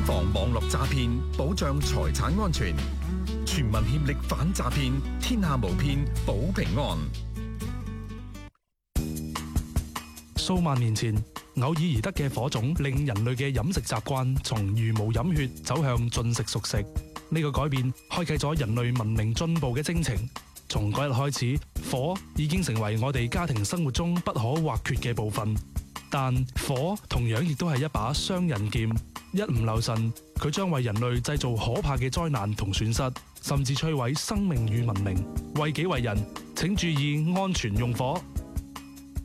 防網絡詐騙，保障財產安全。全民協力反詐騙，天下無騙保平安。 數萬年前，偶爾而得嘅火種，令人類嘅飲食習慣從茹毛飲血走向進食熟食。呢個改變開啟咗人類文明進步嘅征程。從嗰日開始，火已經成為我哋家庭生活中不可或缺嘅部分。但火同樣亦都係一把雙刃劍，一唔留神，佢將為人類製造可怕嘅災難同損失，甚至摧毀生命與文明。為己為人，請注意安全用火。